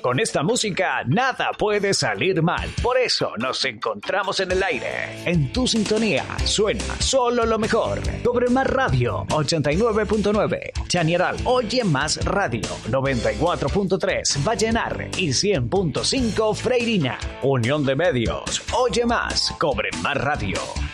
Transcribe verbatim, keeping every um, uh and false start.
Con esta música nada puede salir mal. Por eso nos encontramos en el aire. En tu sintonía suena solo lo mejor. Cobre Más Radio ochenta y nueve punto nueve. Chañaral Oye Más Radio noventa y cuatro punto tres. Vallenar y cien punto cinco Freirina. Unión de Medios. Oye Más. Cobre Más Radio.